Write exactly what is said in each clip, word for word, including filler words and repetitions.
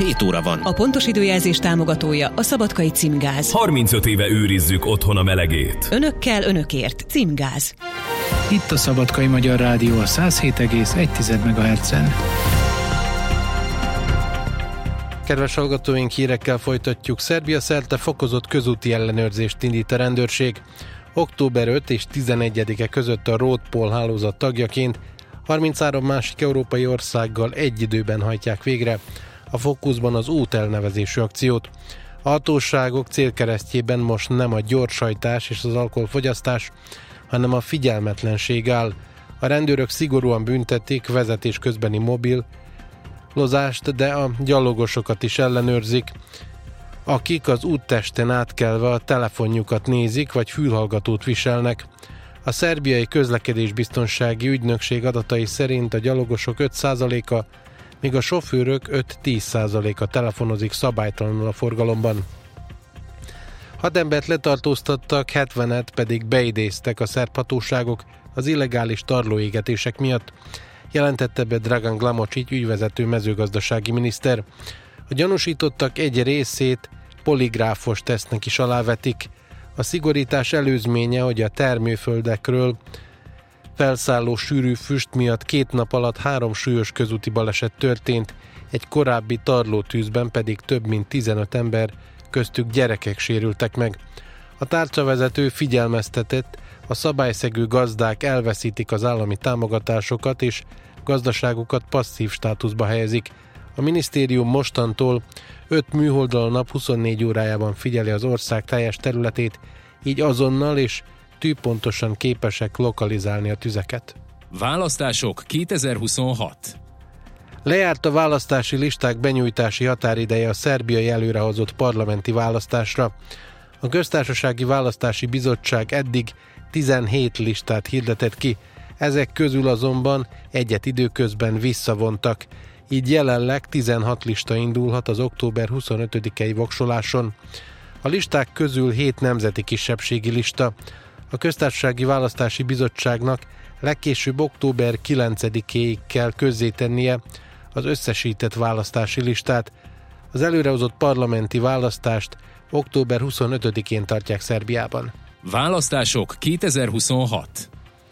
hét óra van. A pontos időjelzés támogatója a Szabadkai Címgáz. harmincöt éve őrizzük otthon a melegét. Önökkel, önökért. Címgáz. Itt a Szabadkai Magyar Rádió a száz hét egész egy megahertzen. Kedves hallgatóink, hírekkel folytatjuk. Szerbia szerte fokozott közúti ellenőrzést indít a rendőrség. október ötödike és tizenegyedike között a Roadpol hálózat tagjaként harminchárom másik európai országgal egy időben hajtják végre a fókuszban az út elnevezésű akciót. A hatóságok célkeresztjében most nem a gyorshajtás és az alkoholfogyasztás, hanem a figyelmetlenség áll. A rendőrök szigorúan büntetik vezetés közbeni mobil lozást, de a gyalogosokat is ellenőrzik, akik az úttesten átkelve a telefonjukat nézik, vagy fülhallgatót viselnek. A szerbiai közlekedésbiztonsági ügynökség adatai szerint a gyalogosok öt százaléka, míg a sofőrök öt-tíz százaléka telefonozik szabálytalanul a forgalomban. Hat embert letartóztattak, hetvenet pedig beidéztek a szerb hatóságok az illegális tarlóégetések miatt, jelentette be Dragan Glamocsics ügyvezető mezőgazdasági miniszter. A gyanúsítottak egy részét poligráfos tesztnek is alávetik. A szigorítás előzménye, hogy a termőföldekről felszálló sűrű füst miatt két nap alatt három súlyos közúti baleset történt, egy korábbi tarlótűzben pedig több mint tizenöt ember, köztük gyerekek sérültek meg. A tárcavezető figyelmeztetett, a szabályszegő gazdák elveszítik az állami támogatásokat és gazdaságukat passzív státuszba helyezik. A minisztérium mostantól öt műholddal a nap huszonnégy órájában figyeli az ország teljes területét, így azonnal és tűpontosan képesek lokalizálni a tüzeket. Választások kétezer-huszonhat. Lejárt a választási listák benyújtási határideje a szerbiai előrehozott parlamenti választásra. A Köztársasági Választási Bizottság eddig tizenhét listát hirdetett ki, ezek közül azonban egyet időközben visszavontak, így jelenleg tizenhat lista indulhat az október huszonötödikei voksoláson. A listák közül hét nemzeti kisebbségi lista. A Köztársasági Választási Bizottságnak legkésőbb október kilencedikéig kell közzétennie az összesített választási listát. Az előrehozott parlamenti választást október huszonötödikén tartják Szerbiában. Választások kétezer-huszonhat.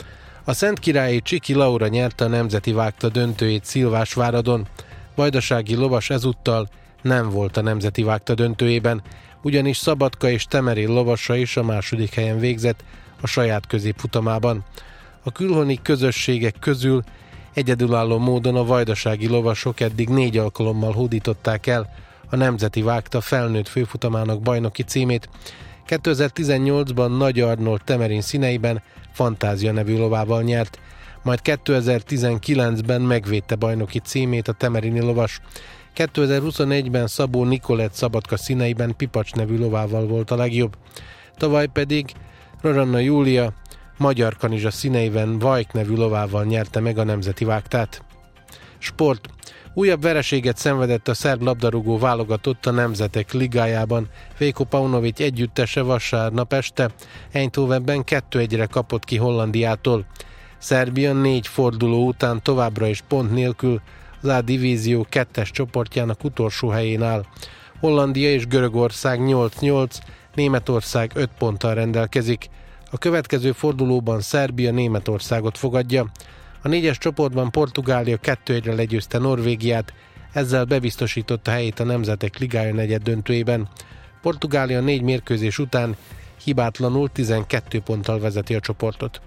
A szentkirályi Csiki Laura nyerte a nemzeti vágta döntőjét Szilvásváradon. Vajdasági lovas ezúttal nem volt a nemzeti vágta döntőjében, ugyanis Szabadka és Temerin lovasa is a második helyen végzett a saját középfutamában. A külhoni közösségek közül egyedülálló módon a vajdasági lovasok eddig négy alkalommal hódították el a nemzeti vágta felnőtt főfutamának bajnoki címét. kétezer-tizennyolcban Nagy Arnold Temerin színeiben Fantázia nevű lovával nyert, majd kétezer-tizenkilencben megvédte bajnoki címét a temerini lovas. kétezer-huszonegyben Szabó Nikolett Szabadka színeiben Pipacs nevű lovával volt a legjobb. Tavaly pedig Roranna Júlia Magyar Kanizsa színeiben Vajk nevű lovával nyerte meg a nemzeti vágtát. Sport. Újabb vereséget szenvedett a szerb labdarúgó válogatott a Nemzetek Ligájában. Veljko Paunovic együttese vasárnap este Eindhovenben kettő egyre kapott ki Hollandiától. Szerbia négy forduló után továbbra is pont nélkül az A-divízió kettes csoportjának utolsó helyén áll. Hollandia és Görögország nyolc-nyolc, Németország öt ponttal rendelkezik. A következő fordulóban Szerbia Németországot fogadja. A négyes csoportban Portugália kettő egyre legyőzte Norvégiát, ezzel bebiztosította helyét a Nemzetek Ligája negyed döntőjében. Portugália négy mérkőzés után hibátlanul tizenkét ponttal vezeti a csoportot.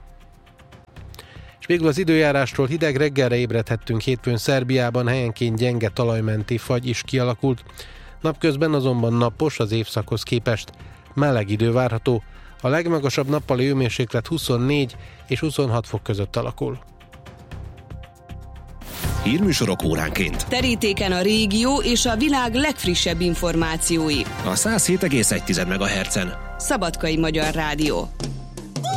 És végül az időjárásról: hideg reggelre ébredhettünk hétfőn Szerbiában, helyenként gyenge talajmenti fagy is kialakult. Napközben azonban napos, az évszakhoz képest meleg idő várható. A legmagasabb nappali hőmérséklet huszonnégy és huszonhat fok között alakul. Hírműsorok óránként. Terítéken a régió és a világ legfrissebb információi. A száz hét egész egy megahertzen. Szabadkai Magyar Rádió.